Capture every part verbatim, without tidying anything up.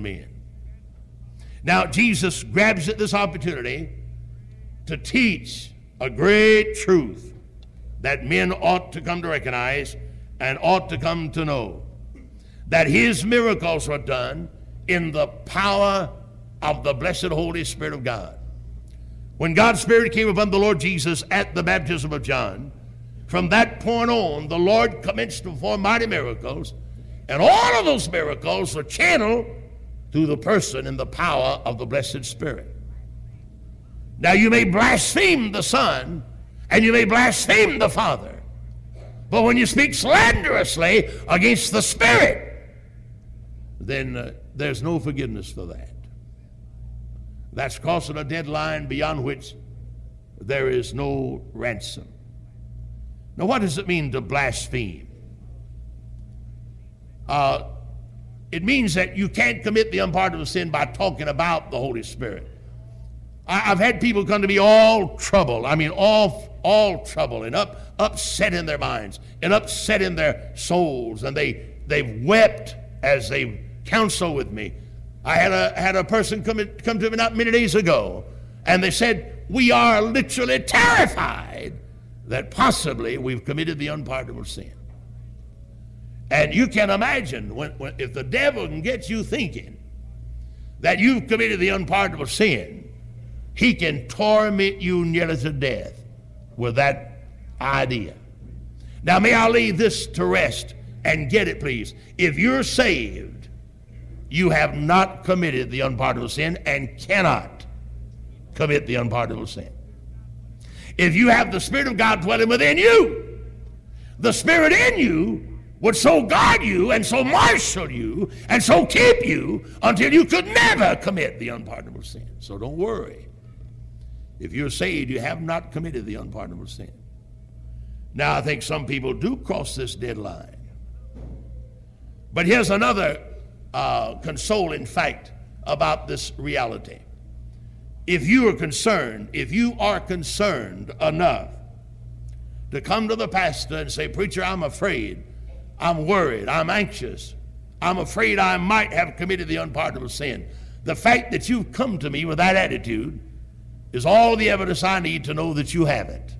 men. Now, Jesus grabs at this opportunity to teach a great truth that men ought to come to recognize and ought to come to know, that his miracles were done in the power of the blessed Holy Spirit of God. When God's Spirit came upon the Lord Jesus at the baptism of John, from that point on, the Lord commenced to perform mighty miracles, and all of those miracles were channeled through the person and the power of the blessed Spirit. Now, you may blaspheme the Son, and you may blaspheme the Father, but when you speak slanderously against the Spirit, then uh, there's no forgiveness for that. That's crossing a deadline beyond which there is no ransom. Now, what does it mean to blaspheme? Uh, it means that you can't commit the unpardonable sin by talking about the Holy Spirit. I, I've had people come to me all troubled, I mean all, all trouble and up, upset in their minds and upset in their souls, and they, they've wept as they've counseled with me. I had a, had a person come, in, come to me not many days ago, and they said, we are literally terrified that possibly we've committed the unpardonable sin. And you can imagine when, when, if the devil can get you thinking that you've committed the unpardonable sin, he can torment you nearly to death with that idea. Now, may I leave this to rest and get it, please. If you're saved, you have not committed the unpardonable sin and cannot commit the unpardonable sin. If you have the Spirit of God dwelling within you, the Spirit in you would so guard you and so marshal you and so keep you until you could never commit the unpardonable sin. So don't worry. If you're saved, you have not committed the unpardonable sin. Now, I think some people do cross this deadline. But here's another uh, consoling fact about this reality. If you are concerned, if you are concerned enough to come to the pastor and say, preacher, I'm afraid, I'm worried, I'm anxious, I'm afraid I might have committed the unpardonable sin. The fact that you've come to me with that attitude is all the evidence I need to know that you haven't.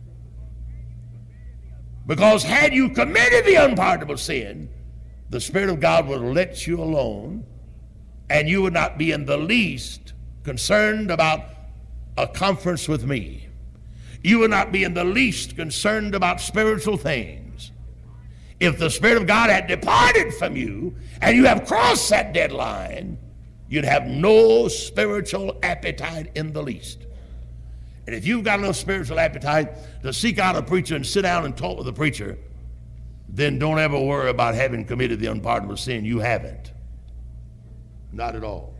Because had you committed the unpardonable sin, the Spirit of God would let you alone, and you would not be in the least concerned about a conference with me. You would not be in the least concerned about spiritual things. If the Spirit of God had departed from you and you have crossed that deadline, you'd have no spiritual appetite in the least. And if you've got no spiritual appetite to seek out a preacher and sit down and talk with the preacher, then don't ever worry about having committed the unpardonable sin. You haven't. Not at all.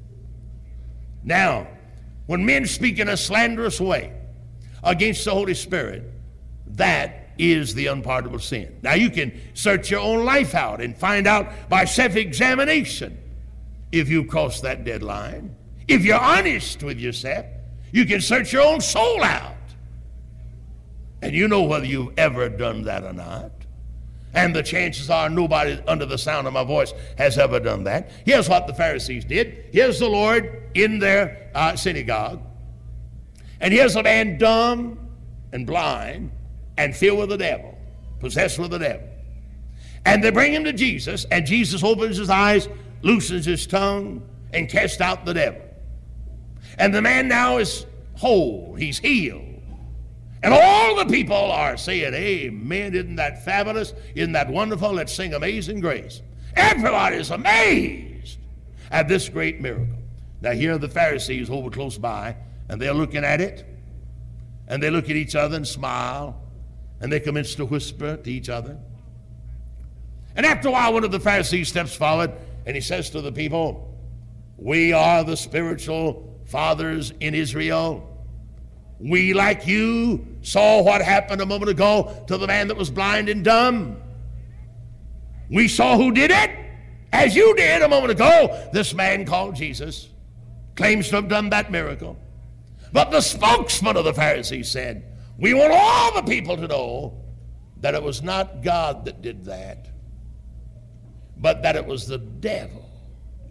Now, when men speak in a slanderous way against the Holy Spirit, that is the unpardonable sin. Now, you can search your own life out and find out by self-examination if you've crossed that deadline. If you're honest with yourself, you can search your own soul out, and you know whether you've ever done that or not. And the chances are nobody under the sound of my voice has ever done that. Here's what the Pharisees did. Here's the Lord in their uh, synagogue. And here's a man dumb and blind and filled with the devil, possessed with the devil. And they bring him to Jesus, and Jesus opens his eyes, loosens his tongue, and casts out the devil. And the man now is whole. He's healed. And all the people are saying, amen, isn't that fabulous? Isn't that wonderful? Let's sing Amazing Grace. Everybody's amazed at this great miracle. Now here are the Pharisees over close by, and they're looking at it, and they look at each other and smile, and they commence to whisper to each other. And after a while, one of the Pharisees steps forward, and he says to the people, we are the spiritual fathers in Israel. We, like you, saw what happened a moment ago to the man that was blind and dumb. We saw who did it, as you did a moment ago. This man called Jesus claims to have done that miracle. But the spokesman of the Pharisees said, we want all the people to know that it was not God that did that, but that it was the devil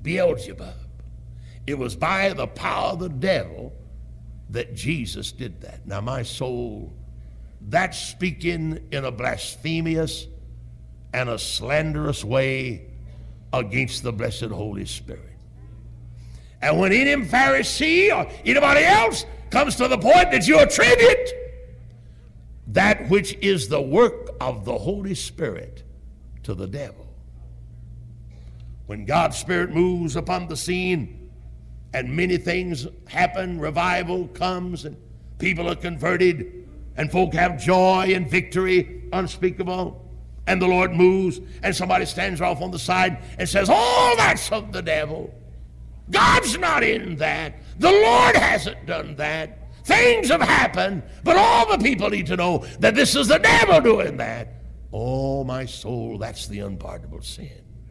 Beelzebub. It was by the power of the devil that Jesus did that. Now, my soul, that's speaking in a blasphemous and a slanderous way against the blessed Holy Spirit. And when any Pharisee or anybody else comes to the point that you attribute that which is the work of the Holy Spirit to the devil, when God's Spirit moves upon the scene and many things happen, revival comes and people are converted and folk have joy and victory unspeakable, and the Lord moves and somebody stands off on the side and says, oh, that's of the devil. God's not in that. The Lord hasn't done that. Things have happened, but all the people need to know that this is the devil doing that. Oh, my soul, that's the unpardonable sin.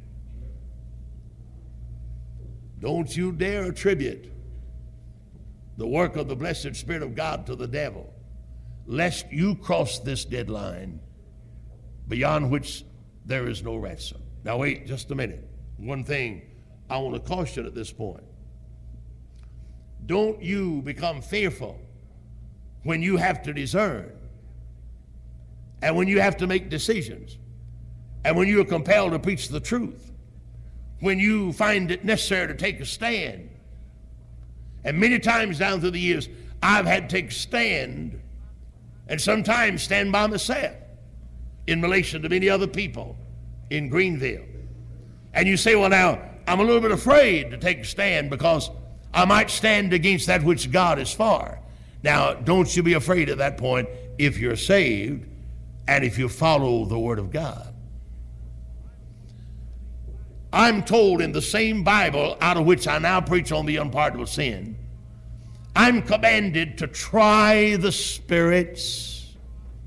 Don't you dare attribute the work of the blessed Spirit of God to the devil, lest you cross this dead line beyond which there is no ransom. Now wait just a minute. One thing I want to caution at this point. Don't you become fearful when you have to discern, and when you have to make decisions, and when you are compelled to preach the truth, when you find it necessary to take a stand. And many times down through the years, I've had to take a stand, and sometimes stand by myself in relation to many other people in Greenville. And you say, well, now, I'm a little bit afraid to take a stand because I might stand against that which God is for. Now, don't you be afraid at that point if you're saved and if you follow the Word of God. I'm told in the same Bible out of which I now preach on the unpardonable sin, I'm commanded to try the spirits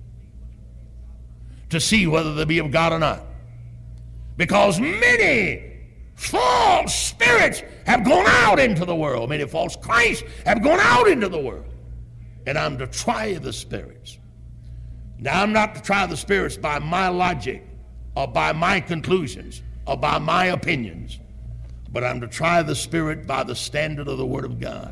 to see whether they be of God or not. Because many false spirits have gone out into the world. Many false Christs have gone out into the world. And I'm to try the spirits. Now, I'm not to try the spirits by my logic or by my conclusions or by my opinions, but I'm to try the Spirit by the standard of the Word of God.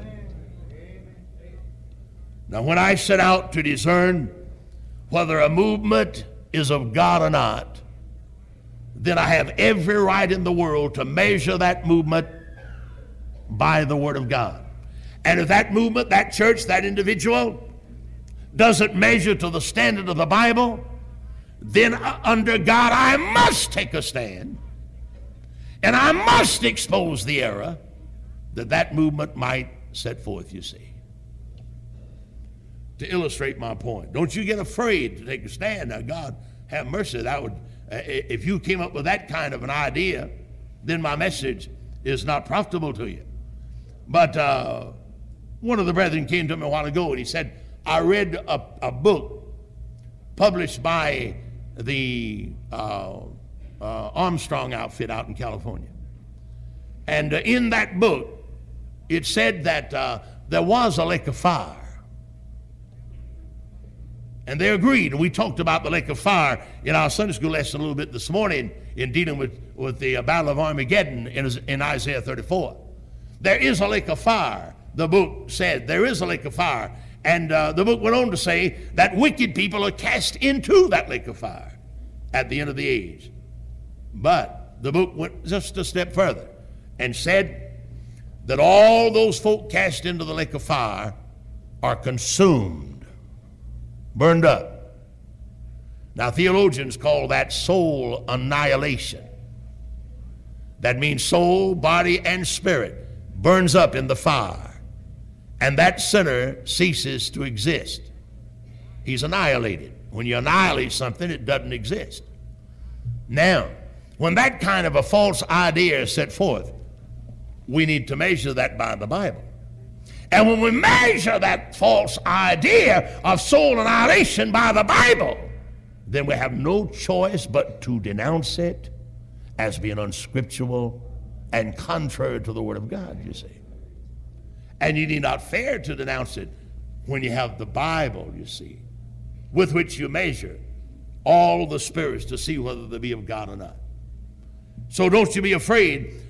Now, when I set out to discern whether a movement is of God or not, then I have every right in the world to measure that movement by the Word of God. And if that movement, that church, that individual doesn't measure to the standard of the Bible, then under God I must take a stand. And I must expose the error that that movement might set forth, you see. To illustrate my point, don't you get afraid to take a stand. Now, God have mercy. That would, uh, if you came up with that kind of an idea, then my message is not profitable to you. But uh, one of the brethren came to me a while ago and he said, I read a, a book published by the uh, uh, Armstrong outfit out in California. And uh, in that book, it said that uh, there was a lake of fire. And they agreed. And we talked about the lake of fire in our Sunday school lesson a little bit this morning in dealing with, with the uh, Battle of Armageddon in, in Isaiah thirty-four. There is a lake of fire. The book said there is a lake of fire. And uh, the book went on to say that wicked people are cast into that lake of fire at the end of the age. But the book went just a step further and said that all those folk cast into the lake of fire are consumed, burned up. Now, theologians call that soul annihilation. That means soul, body, and spirit burns up in the fire. And that sinner ceases to exist. He's annihilated. When you annihilate something, it doesn't exist. Now, when that kind of a false idea is set forth, we need to measure that by the Bible. And when we measure that false idea of soul annihilation by the Bible, then we have no choice but to denounce it as being unscriptural and contrary to the Word of God, you see. And you need not fear to denounce it when you have the Bible, you see, with which you measure all the spirits to see whether they be of God or not. So don't you be afraid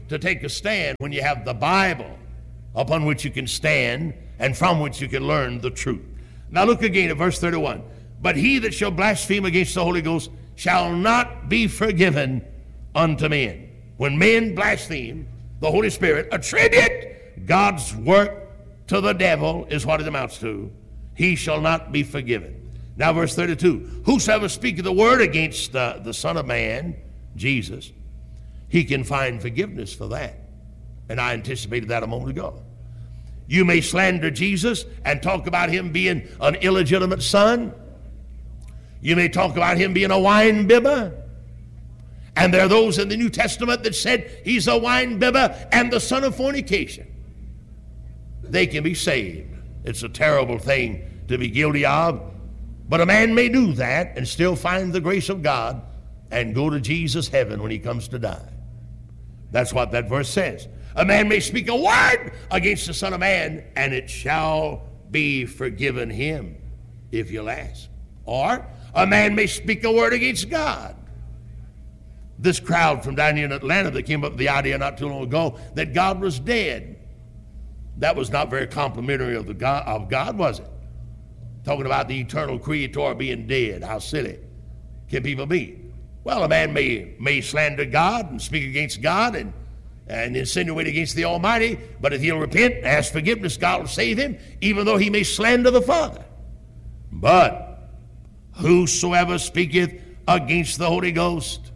to take a stand when you have the Bible upon which you can stand and from which you can learn the truth. Now look again at verse thirty-one. But he that shall blaspheme against the Holy Ghost shall not be forgiven unto men. When men blaspheme the Holy Spirit, attribute God's work to the devil, is what it amounts to, he shall not be forgiven. Now verse thirty-two. Whosoever speaketh the word against the, the Son of Man, Jesus, he can find forgiveness for that. And I anticipated that a moment ago. You may slander Jesus and talk about him being an illegitimate son. You may talk about him being a wine bibber. And there are those in the New Testament that said he's a wine bibber and the son of fornication. They can be saved. It's a terrible thing to be guilty of. But a man may do that and still find the grace of God and go to Jesus' heaven when he comes to die. That's what that verse says. A man may speak a word against the Son of Man, and it shall be forgiven him, if you'll ask. Or a man may speak a word against God. This crowd from down here in Atlanta that came up with the idea not too long ago that God was dead. That was not very complimentary of the God, of God, was it? Talking about the eternal creator being dead. How silly can people be? Well, a man may, may slander God and speak against God and, and insinuate against the Almighty, but if he'll repent and ask forgiveness, God will save him, even though he may slander the Father. But whosoever speaketh against the Holy Ghost,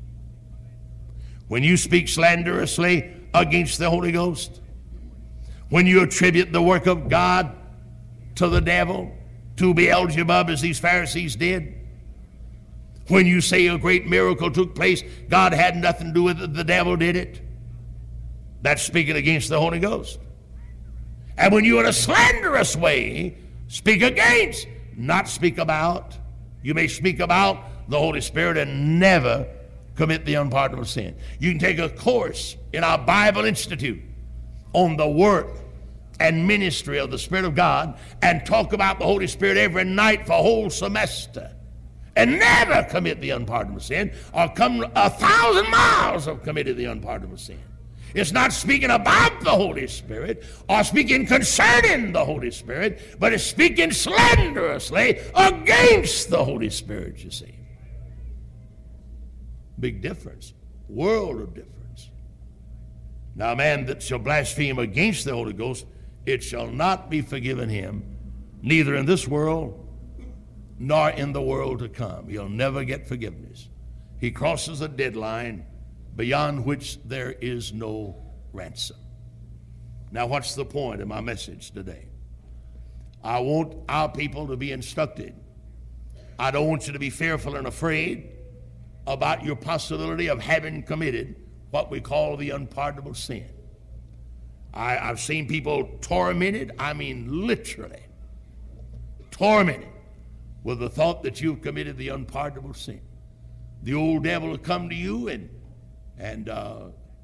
when you speak slanderously against the Holy Ghost, when you attribute the work of God to the devil, to Beelzebub, as these Pharisees did, when you say a great miracle took place, God had nothing to do with it, the devil did it, that's speaking against the Holy Ghost. And when you in a slanderous way speak against, not speak about, you may speak about the Holy Spirit and never commit the unpardonable sin. You can take a course in our Bible Institute on the work and ministry of the Spirit of God and talk about the Holy Spirit every night for a whole semester and never commit the unpardonable sin, or come a thousand miles of committing the unpardonable sin. It's not speaking about the Holy Spirit or speaking concerning the Holy Spirit, but it's speaking slanderously against the Holy Spirit, you see. Big difference. World of difference. Now, a man that shall blaspheme against the Holy Ghost, it shall not be forgiven him, neither in this world nor in the world to come. He'll never get forgiveness. He crosses a deadline beyond which there is no ransom. Now, what's the point of my message today? I want our people to be instructed. I don't want you to be fearful and afraid about your possibility of having committed what we call the unpardonable sin. I, I've seen people tormented, I mean literally tormented, with the thought that you've committed the unpardonable sin. The old devil will come to you and, and uh,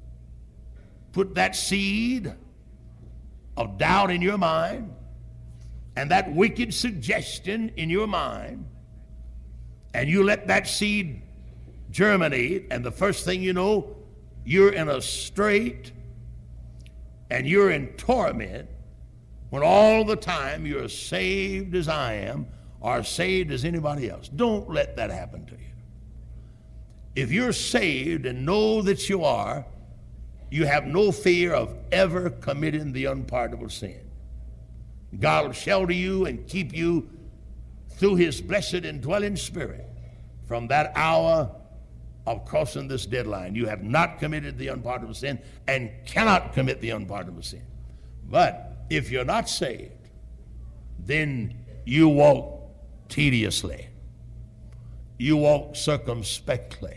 put that seed of doubt in your mind and that wicked suggestion in your mind, and you let that seed germinate, and the first thing you know, you're in a strait and you're in torment, when all the time you're as saved as I am or saved as anybody else. Don't let that happen to you. If you're saved and know that you are, you have no fear of ever committing the unpardonable sin. God will shelter you and keep you through his blessed indwelling spirit from that hour of crossing this deadline. You have not committed the unpardonable sin and cannot commit the unpardonable sin. But if you're not saved, then you walk tediously. You walk circumspectly.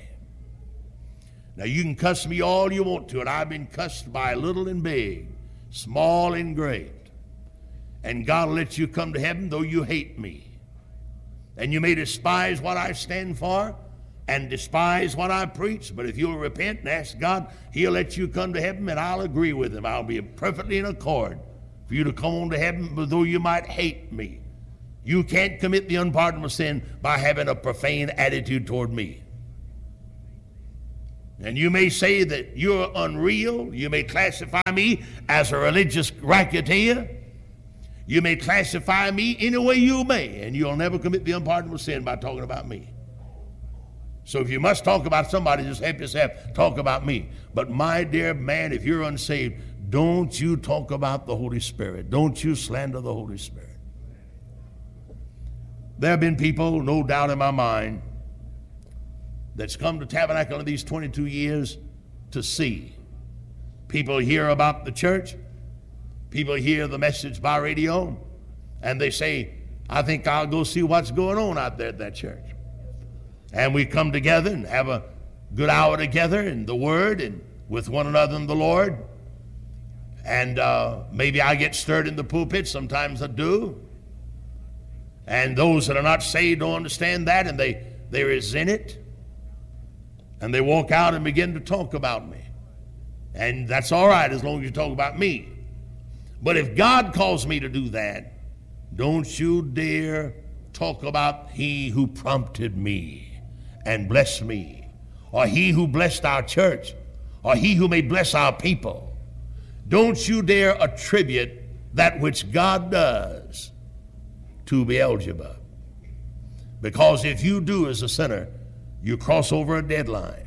Now, you can cuss me all you want to, and I've been cussed by little and big, small and great. And God will let you come to heaven though you hate me. And you may despise what I stand for and despise what I preach, but if you'll repent and ask God, he'll let you come to heaven, and I'll agree with him. I'll be perfectly in accord for you to come on to heaven, though you might hate me. You can't commit the unpardonable sin by having a profane attitude toward me. And you may say that you're unreal. You may classify me as a religious racketeer. You may classify me any way you may, and you'll never commit the unpardonable sin by talking about me. So if you must talk about somebody, just help yourself talk about me. But my dear man, if you're unsaved, don't you talk about the Holy Spirit. Don't you slander the Holy Spirit. There have been people, no doubt in my mind, that's come to Tabernacle in these twenty-two years to see. People hear about the church. People hear the message by radio, and they say, I think I'll go see what's going on out there at that church. And we come together and have a good hour together in the Word and with one another in the Lord. And uh, maybe I get stirred in the pulpit. Sometimes I do. And those that are not saved don't understand that, and they, they resent it. And they walk out and begin to talk about me. And that's all right as long as you talk about me. But if God calls me to do that, don't you dare talk about he who prompted me and blessed me, or he who blessed our church, or he who may bless our people. Don't you dare attribute that which God does to Beelzebub. Because if you do as a sinner, you cross over a deadline.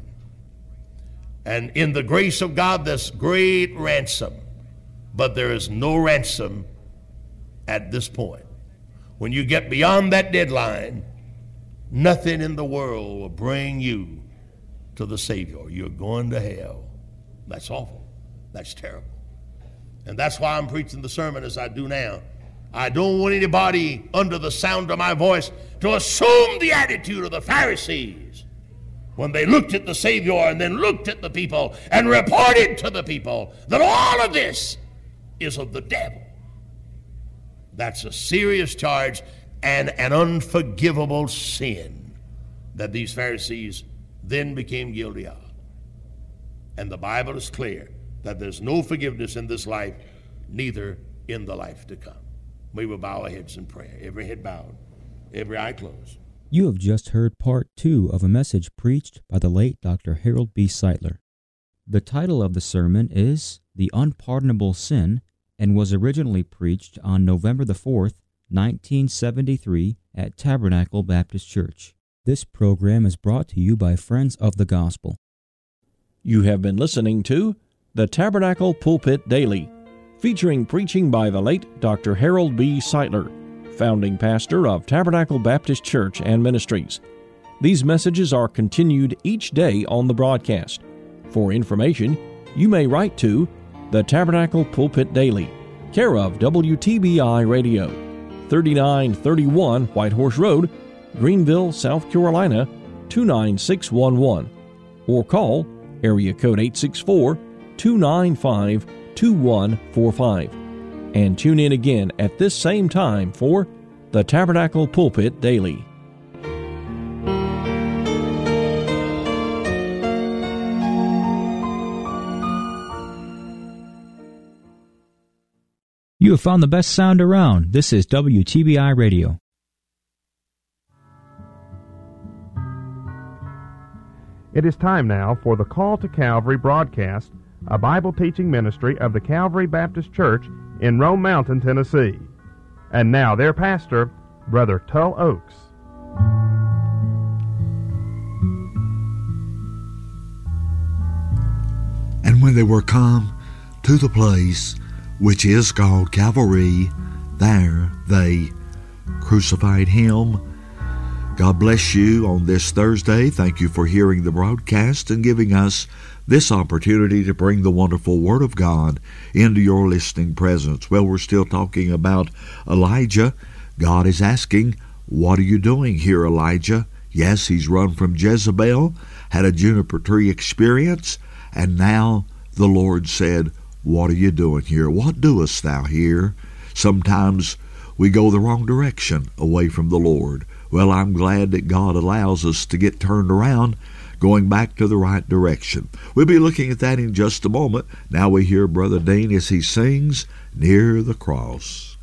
And in the grace of God, there's great ransom. But there is no ransom at this point. When you get beyond that deadline, nothing in the world will bring you to the Savior. You're going to hell. That's awful. That's terrible. And that's why I'm preaching the sermon as I do now. I don't want anybody under the sound of my voice to assume the attitude of the Pharisees when they looked at the Savior and then looked at the people and reported to the people that all of this is of the devil. That's a serious charge and an unforgivable sin that these Pharisees then became guilty of. And the Bible is clear that there's no forgiveness in this life, neither in the life to come. We will bow our heads in prayer, every head bowed, every eye closed. You have just heard part two of a message preached by the late Doctor Harold B. Sightler. The title of the sermon is The Unpardonable Sin, and was originally preached on November the fourth, nineteen seventy-three at Tabernacle Baptist Church. This program is brought to you by Friends of the Gospel. You have been listening to the Tabernacle Pulpit Daily, featuring preaching by the late Doctor Harold B. Sightler, founding pastor of Tabernacle Baptist Church and Ministries. These messages are continued each day on the broadcast. For information, you may write to the Tabernacle Pulpit Daily, care of W T B I Radio, thirty-nine thirty-one White Horse Road, Greenville, South Carolina, two nine six one one, or call area code eight six four, two nine five, two one four five. And tune in again at this same time for the Tabernacle Pulpit Daily. You have found the best sound around. This is W T B I Radio. It is time now for the Call to Calvary broadcast, a Bible teaching ministry of the Calvary Baptist Church in Rome Mountain, Tennessee. And now their pastor, Brother Tull Oaks. And when they were come to the place which is called Calvary, there they crucified him. God bless you on this Thursday. Thank you for hearing the broadcast and giving us this opportunity to bring the wonderful Word of God into your listening presence. Well, we're still talking about Elijah. God is asking, what are you doing here, Elijah? Yes, he's run from Jezebel, had a juniper tree experience, and now the Lord said, what are you doing here? What doest thou here? Sometimes we go the wrong direction away from the Lord. Well, I'm glad that God allows us to get turned around, going back to the right direction. We'll be looking at that in just a moment. Now we hear Brother Dean as he sings, Near the Cross.